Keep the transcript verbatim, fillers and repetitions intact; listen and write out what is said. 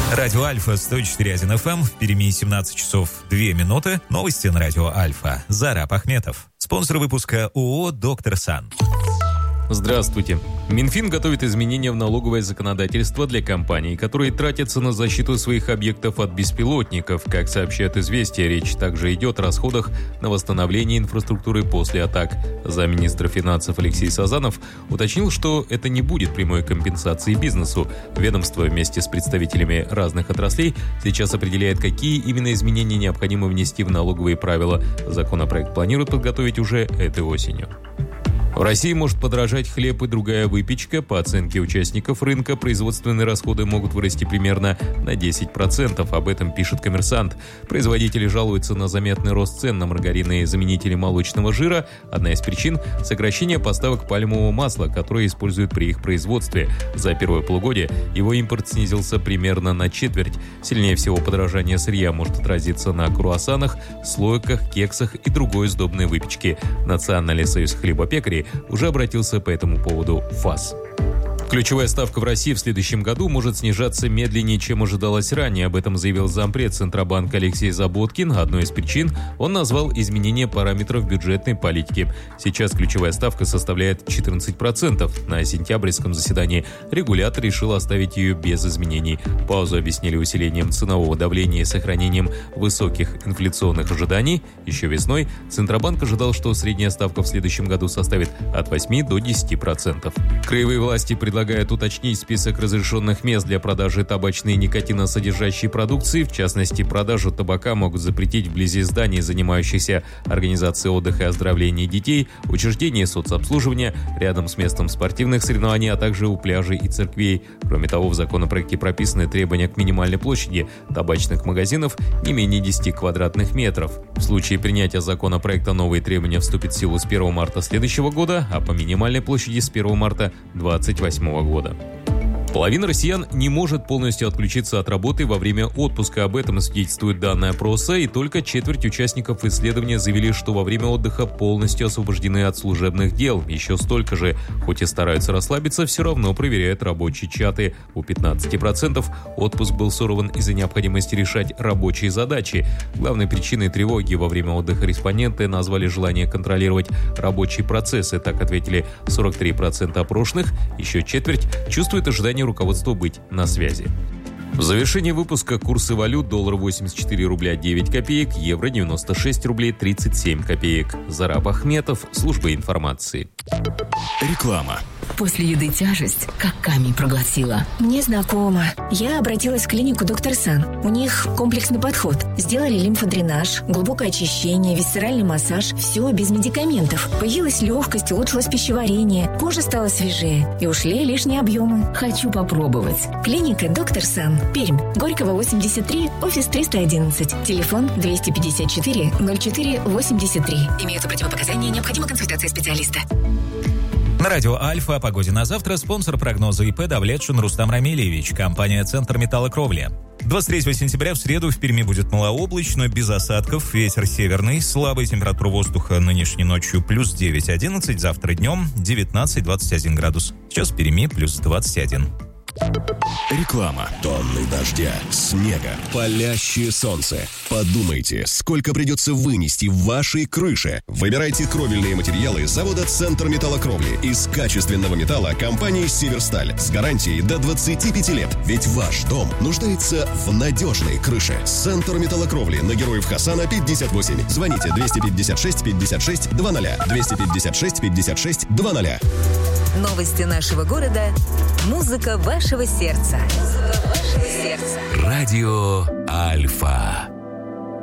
Радио Альфа сто четыре точка один эф эм. В Перми семнадцать часов две минуты. Новости на Радио Альфа. Зараб Ахметов. Спонсор выпуска ООО «Доктор Сан». Здравствуйте. Минфин готовит изменения в налоговое законодательство для компаний, которые тратятся на защиту своих объектов от беспилотников. Как сообщает «Известия», речь также идет о расходах на восстановление инфраструктуры после атак. Замминистра финансов Алексей Сазанов уточнил, что это не будет прямой компенсацией бизнесу. Ведомство вместе с представителями разных отраслей сейчас определяет, какие именно изменения необходимо внести в налоговые правила. Законопроект планируют подготовить уже этой осенью. В России может подорожать хлеб и другая выпечка. По оценке участников рынка, производственные расходы могут вырасти примерно на десять процентов. Об этом пишет «Коммерсант». Производители жалуются на заметный рост цен на маргарины и заменители молочного жира. Одна из причин – сокращение поставок пальмового масла, которое используют при их производстве. За первое полугодие его импорт снизился примерно на четверть. Сильнее всего подорожание сырья может отразиться на круассанах, слойках, кексах и другой сдобной выпечке. Национальный союз хлебопекарей уже обратился по этому поводу в ФАС. Ключевая ставка в России в следующем году может снижаться медленнее, чем ожидалось ранее. Об этом заявил зампред Центробанка Алексей Заботкин. Одной из причин он назвал изменение параметров бюджетной политики. Сейчас ключевая ставка составляет четырнадцать процентов. На сентябрьском заседании регулятор решил оставить ее без изменений. Паузу объяснили усилением ценового давления и сохранением высоких инфляционных ожиданий. Еще весной Центробанк ожидал, что средняя ставка в следующем году составит от восьми до десяти процентов. Краевые власти предлагают Предлагает уточнить список разрешенных мест для продажи табачной и никотиносодержащей продукции. В частности, продажу табака могут запретить вблизи зданий, занимающихся организацией отдыха и оздоровления детей, учреждений соцобслуживания, рядом с местом спортивных соревнований, а также у пляжей и церквей. Кроме того, в законопроекте прописаны требования к минимальной площади табачных магазинов не менее десяти квадратных метров. В случае принятия законопроекта новые требования вступят в силу с первого марта следующего года, а по минимальной площади с первого марта двадцать восьмого года. Половина россиян не может полностью отключиться от работы во время отпуска. Об этом свидетельствуют данные опроса, и только четверть участников исследования заявили, что во время отдыха полностью освобождены от служебных дел. Еще столько же, хоть и стараются расслабиться, все равно проверяют рабочие чаты. У пятнадцати процентов отпуск был сорван из-за необходимости решать рабочие задачи. Главной причиной тревоги во время отдыха респонденты назвали желание контролировать рабочие процессы. Так ответили сорок три процента опрошенных, еще четверть чувствует ожидание руководству быть на связи. В завершении выпуска курсы валют: доллар восемьдесят четыре рубля девять копеек, евро девяносто шесть рублей тридцать семь копеек. Зараб Ахметов, служба информации. Реклама. После еды тяжесть, как камень проглотила. Мне знакомо. Я обратилась в клинику «Доктор Сан». У них комплексный подход. Сделали лимфодренаж, глубокое очищение, висцеральный массаж. Все без медикаментов. Появилась легкость, улучшилось пищеварение. Кожа стала свежее. И ушли лишние объемы. Хочу попробовать. Клиника «Доктор Сан». Пермь. Горького, восемьдесят три, офис триста одиннадцать. Телефон двести пятьдесят четыре ноль четыре восемьдесят три. Имеются противопоказания, необходима консультация специалиста. На радио Альфа о погоде на завтра спонсор прогноза ИП Давлетшин Рустам Рамильевич, компания «Центр металлокровли». двадцать третьего сентября в среду в Перми будет малооблачно, без осадков, ветер северный, слабая температура воздуха нынешней ночью плюс девять-одиннадцать, завтра днем девятнадцать двадцать один градус. Сейчас в Перми плюс двадцать один. Реклама. Тонны дождя, снега, палящее солнце. Подумайте, сколько придется вынести в вашей крыше. Выбирайте кровельные материалы завода «Центр металлокровли» из качественного металла компании «Северсталь» с гарантией до двадцати пяти лет. Ведь ваш дом нуждается в надежной крыше. «Центр металлокровли» на Героев Хасана пятьдесят восемь. Звоните двести пятьдесят шесть пятьдесят шесть двадцать. двести пятьдесят шесть пятьдесят шесть двадцать. Новости нашего города. Музыка вашего сердца. Музыка вашего сердца. Радио Альфа.